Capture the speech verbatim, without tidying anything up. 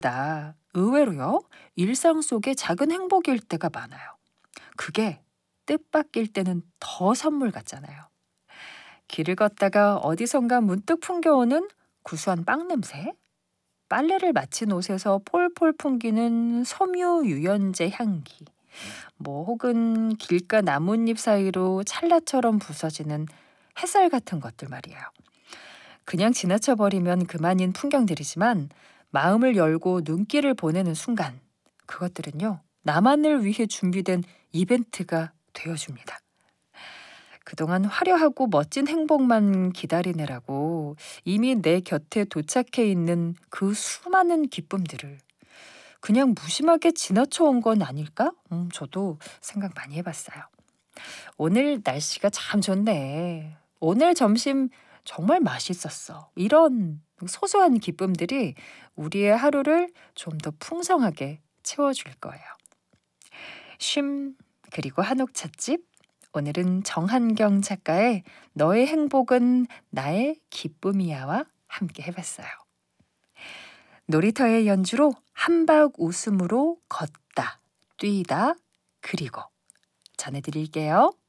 나 의외로요, 일상 속의 작은 행복일 때가 많아요. 그게 뜻밖일 때는 더 선물 같잖아요. 길을 걷다가 어디선가 문득 풍겨오는 구수한 빵 냄새? 빨래를 마친 옷에서 폴폴 풍기는 섬유 유연제 향기. 뭐 혹은 길가 나뭇잎 사이로 찰나처럼 부서지는 햇살 같은 것들 말이에요. 그냥 지나쳐 버리면 그만인 풍경들이지만 마음을 열고 눈길을 보내는 순간, 그것들은요, 나만을 위해 준비된 이벤트가 되어줍니다. 그동안 화려하고 멋진 행복만 기다리느라고 이미 내 곁에 도착해 있는 그 수많은 기쁨들을 그냥 무심하게 지나쳐 온 건 아닐까? 음, 저도 생각 많이 해봤어요. 오늘 날씨가 참 좋네. 오늘 점심 정말 맛있었어. 이런 소소한 기쁨들이 우리의 하루를 좀 더 풍성하게 채워줄 거예요. 쉼, 그리고 한옥 찻집. 오늘은 정한경 작가의 너의 행복은 나의 기쁨이야와 함께 해봤어요. 놀이터의 연주로 한박 웃음으로 걷다, 뛰다, 그리고 전해드릴게요.